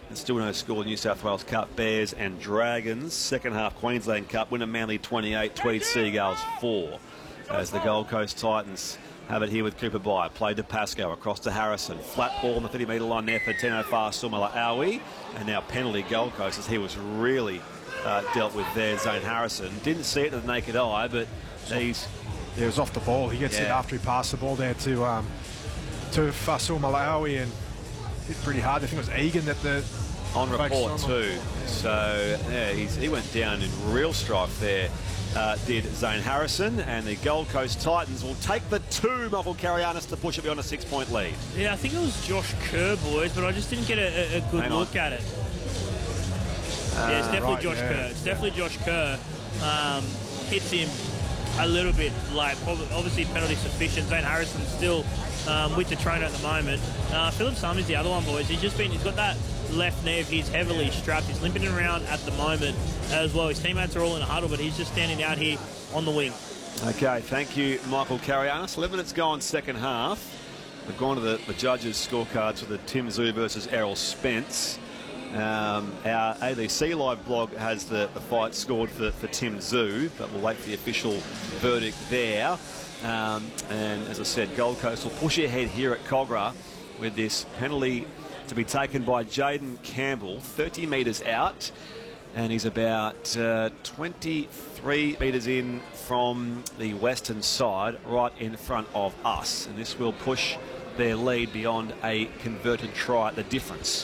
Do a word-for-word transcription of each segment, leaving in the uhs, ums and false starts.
And still no score. New South Wales Cup, Bears and Dragons. Second half Queensland Cup, winner Manly twenty-eight, Tweed Seagulls four. As the Gold Coast Titans have it here with Cooper Bye. Played to Pascoe, across to Harrison. Flat ball on the thirty metre line there for Tino Fa'asuamaleaui. And now penalty Gold Coast, as he was really uh, dealt with there, Zane Harrison. Didn't see it with the naked eye, but he's... It was off the ball. He gets yeah. it after he passed the ball there to um, to Fa'asuamaleaui, and hit pretty hard. I think it was Egan that the... On report on too. So, yeah, he's, he went down in real strife there. Uh, did Zane Harrison, and the Gold Coast Titans will take the two, Michael Carianis, to push it beyond a six-point lead. Yeah, I think it was Josh Kerr, boys, but I just didn't get a, a good Hang look on. at it. Uh, yeah, it's definitely right, Josh yeah. Kerr. It's definitely Josh Kerr. Um, hits him a little bit late. Obviously, penalty sufficient. Zane Harrison still um, with the trainer at the moment. Uh, Philip Summers, the other one, boys. He's just been. He's got that left knee. He's heavily strapped. He's limping around at the moment as well. His teammates are all in a huddle, but he's just standing out here on the wing. Okay, thank you, Michael Carianis. eleven minutes gone, second half. We've gone to the, the judges' scorecards for the Tim Tszyu versus Errol Spence. Um, our A B C Live blog has the, the fight scored for, for Tim Tszyu, but we'll wait for the official verdict there. Um, and as I said, Gold Coast will push ahead here at Kogarah with this penalty to be taken by Jaden Campbell, thirty metres out, and he's about uh, twenty-three metres in from the western side, right in front of us. And this will push their lead beyond a converted try at the difference.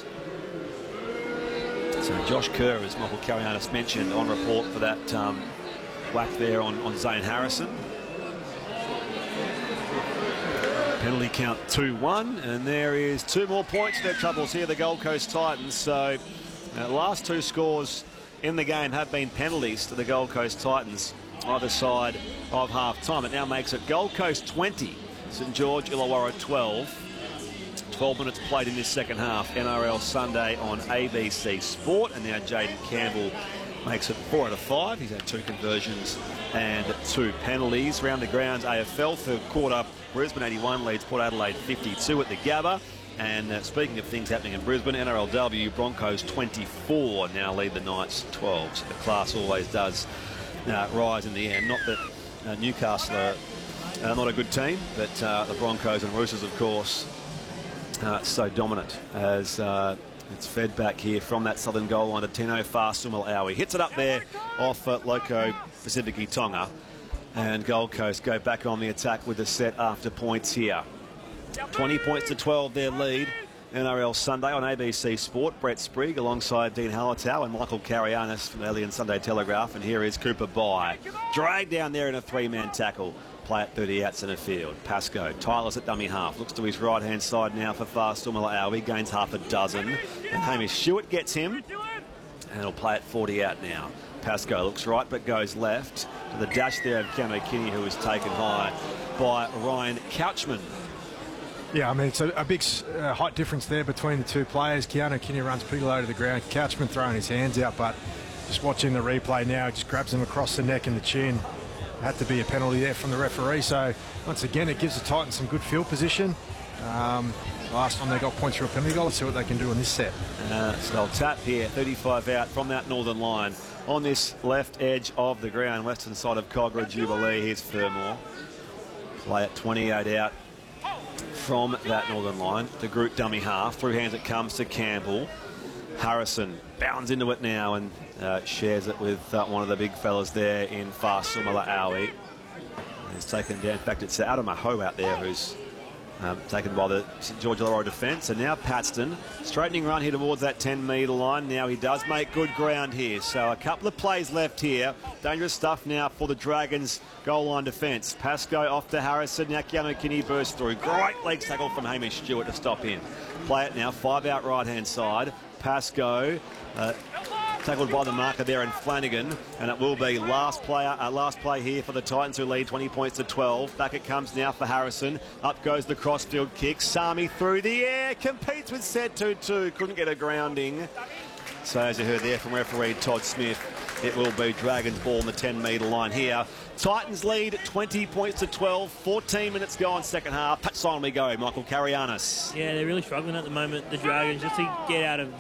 So Josh Kerr, as Michael Carianis mentioned, on report for that um, whack there on, on Zane Harrison. Penalty count two one, and there is two more points in their troubles here, the Gold Coast Titans. So uh, last two scores in the game have been penalties to the Gold Coast Titans, either side of half-time. It now makes it Gold Coast twenty, St George Illawarra twelve. twelve minutes played in this second half. N R L Sunday on A B C Sport, and now Jaden Campbell makes it four out of five. He's had two conversions and two penalties. Round the grounds, A F L third quarter, Brisbane eighty-one leads Port Adelaide fifty-two at the Gabba. And uh, speaking of things happening in Brisbane, N R L W, Broncos twenty-four now lead the Knights twelve. So the class always does uh, rise in the end. Not that uh, Newcastle are uh, not a good team, but uh, the Broncos and Roosters, of course, Uh, so dominant as uh, it's fed back here from that southern goal line to Tino Fa'asuamaleaui. Hits it up there off uh, Loco Pacifici Tonga. And Gold Coast go back on the attack with the set after points here. twenty points to twelve their lead. N R L Sunday on A B C Sport. Brett Sprigg alongside Dean Hallertau and Michael Carianis from the Alien Sunday Telegraph. And here is Cooper Bye. Dragged down there in a three-man tackle. Play at thirty out centre field. Pascoe, Tyler's at dummy half. Looks to his right-hand side now for Fa'asuamaleaui. Gains half a dozen. And Hamish Stewart gets him. And he'll play at forty out now. Pascoe looks right but goes left. To the dash there of Keanu Kinney, who was taken high by Ryan Couchman. Yeah, I mean, it's a, a big uh, height difference there between the two players. Keanu Kinney runs pretty low to the ground. Couchman throwing his hands out, but just watching the replay now, just grabs him across the neck and the chin. Had to be a penalty there from the referee. So once again, it gives the Titans some good field position. Um, last time they got points for a penalty goal. Let's see what they can do in this set. Uh, so they'll tap here, thirty-five out from that northern line. On this left edge of the ground, western side of Kogarah Jubilee, here's Fermor. Play at twenty-eight out from that northern line. The group dummy half. Through hands it comes to Campbell. Harrison bounds into it now and uh, shares it with uh, one of the big fellas there in Fa'asuamaleaui. He's taken down. In fact, it's Adam Aho out there who's um, taken by the St George Illawarra defence. And now Paxton, straightening run here towards that ten metre line. Now he does make good ground here. So a couple of plays left here. Dangerous stuff now for the Dragons goal line defence. Pascoe off to Harrison. Now Keanu Kinney bursts through. Great leg tackle from Hamish Stewart to stop him. Play it now, five out right hand side. Pascoe uh, tackled by the marker there in Flanagan, and it will be last player, uh, last play here for the Titans, who lead twenty points to twelve. Back it comes now for Harrison. Up goes the crossfield kick. Sami through the air, competes with set two two, couldn't get a grounding. So as you heard there from referee Todd Smith, it will be Dragons ball in the ten metre line here. Titans lead twenty points to twelve, fourteen minutes gone second half. Touch sign we go, Michael Carianis. Yeah, they're really struggling at the moment, the Dragons, just to get out of